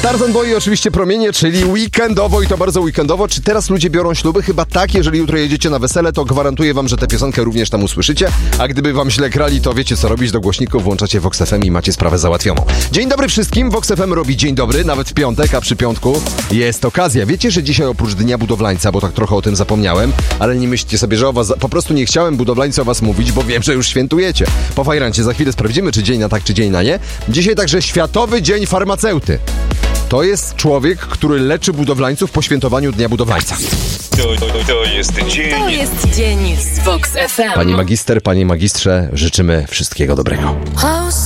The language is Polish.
Tarzan Boy i oczywiście Promienie, czyli weekendowo i to bardzo weekendowo. Czy teraz ludzie biorą śluby? Chyba tak. Jeżeli jutro jedziecie na wesele, to gwarantuję wam, że tę piosenkę również tam usłyszycie. A gdyby wam źle grali, to wiecie co robić. Do głośników włączacie Vox FM i macie sprawę załatwioną. Dzień dobry wszystkim. Vox FM robi dzień dobry, nawet w piątek, a przy piątku jest okazja. Wiecie, że dzisiaj oprócz Dnia Budowlańca, bo tak trochę o tym zapomniałem, ale nie myślcie sobie, że o was... Po prostu nie chciałem budowlańcy o was mówić, bo wiem, że już świętujecie. Po fajrancie za chwilę sprawdzimy, czy dzień na tak, czy dzień na nie. Dzisiaj także Światowy Dzień Farmaceuty. To jest człowiek, który leczy budowlańców po świętowaniu Dnia Budowlańca. To jest dzień. To jest dzień z Vox FM. Pani magister, panie magistrze, życzymy wszystkiego dobrego.